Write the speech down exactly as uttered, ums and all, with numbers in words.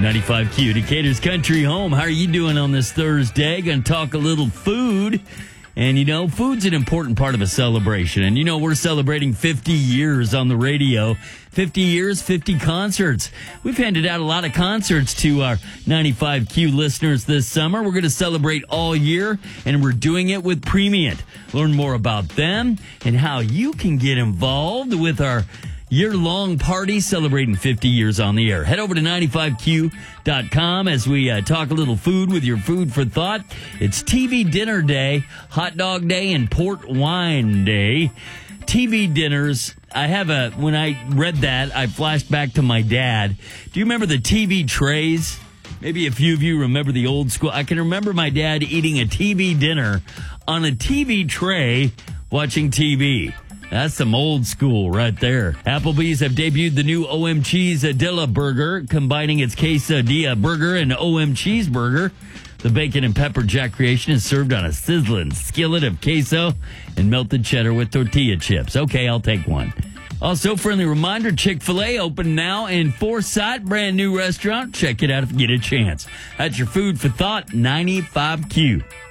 ninety-five Q, Decatur's country home. How are you doing on this Thursday? Going to talk a little food. And, you know, food's an important part of a celebration. And, you know, we're celebrating fifty years on the radio. fifty years, fifty concerts. We've handed out a lot of concerts to our ninety-five Q listeners this summer. We're going to celebrate all year, and we're doing it with Premiant. Learn more about them and how you can get involved with our year-long party celebrating fifty years on the air. Head over to ninety-five Q dot com as we uh, talk a little food with your food for thought. It's T V dinner day, hot dog day, and port wine day. T V dinners, I have a, when I read that, I flashed back to my dad. Do you remember the T V trays? Maybe a few of you remember the old school. I can remember my dad eating a T V dinner on a T V tray watching T V. That's some old school right there. Applebee's have debuted the new O M Cheesedilla burger, combining its quesadilla burger and O M cheeseburger. The bacon and pepper jack creation is served on a sizzling skillet of queso and melted cheddar with tortilla chips. Okay, I'll take one. Also, friendly reminder, Chick-fil-A open now in Forsyth, brand new restaurant. Check it out if you get a chance. That's your food for thought, ninety-five Q.